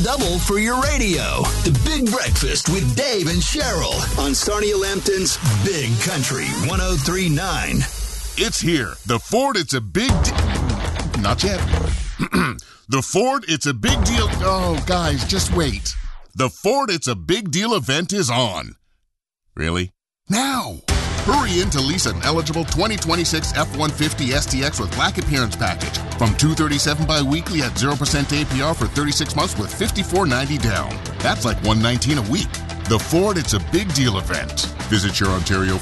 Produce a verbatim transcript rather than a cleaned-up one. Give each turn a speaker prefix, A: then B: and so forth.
A: double for your radio. The Big Breakfast with Dave and Cheryl on Sarnia Lambton's Big Country one oh three point nine.
B: It's here. The Ford It's a Big Deal. Not yet. The Ford It's a Big Deal. Oh, guys, just wait. The Ford It's a Big Deal event is on. Really? Now! Hurry in to lease an eligible twenty twenty-six F one fifty S T X with Black Appearance Package from two hundred thirty-seven dollars bi-weekly at zero percent A P R for thirty-six months with fifty-four ninety down. That's like one hundred nineteen dollars a week. The Ford It's a Big Deal event. Visit your Ontario